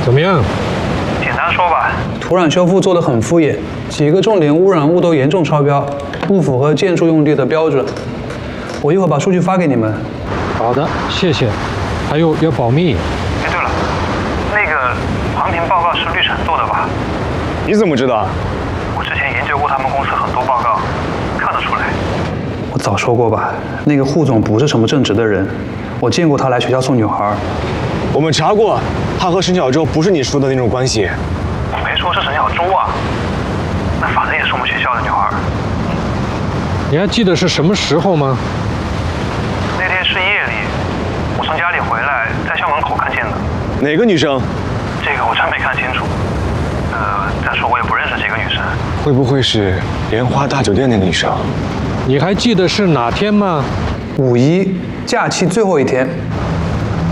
怎么样？ 简单说吧， 土壤修复做得很敷衍，几个重点污染物都严重超标，不符合建筑用地的标准。我一会儿把数据发给你们。 好的，谢谢。还有要保密。 哎，对了，那个环评报告是绿城做的吧？ 你怎么知道？ 我之前研究过他们公司很多报告，看得出来。 我早说过吧，那个护总不是什么正直的人，我见过他来学校送女孩。 我们查过，他和沈小舟不是你说的那种关系。 我没说是沈小舟啊，那反正也是我们学校的女孩。 你还记得是什么时候吗？ 那天是夜里，我从家里回来，在校门口看见的。 哪个女生？ 这个我真没看清楚。再说我也不认识这个女生。 会不会是莲花大酒店那个女生？ 你还记得是哪天吗？ 5·1假期最后一天。